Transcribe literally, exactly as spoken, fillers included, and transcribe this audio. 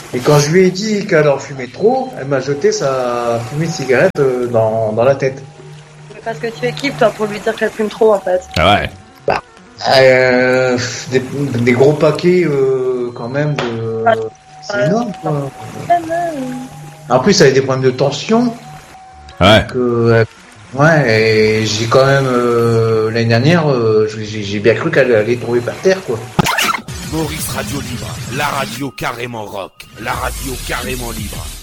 Et quand je lui ai dit qu'elle en fumait trop, elle m'a jeté sa fumée de cigarette euh, dans, dans la tête. Mais parce que tu équipes, toi, pour lui dire qu'elle fume trop, en fait. Ah ouais. Bah, euh, des, des gros paquets, euh, quand même, de... c'est énorme, quoi. En plus, elle avait des problèmes de tension. Ouais. Que, euh, ouais, et j'ai quand même, euh, l'année dernière, euh, j'ai, j'ai bien cru qu'elle allait tomber par terre, quoi. Maurice Radio Libre, la radio carrément rock, la radio carrément libre.